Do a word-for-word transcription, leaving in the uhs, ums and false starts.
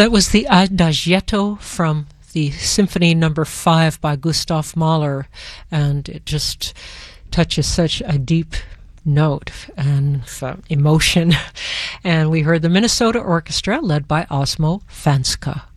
That was the Adagietto from the Symphony Number Five by Gustav Mahler, and it just touches such a deep note and uh, emotion. And we heard the Minnesota Orchestra led by Osmo Fanska.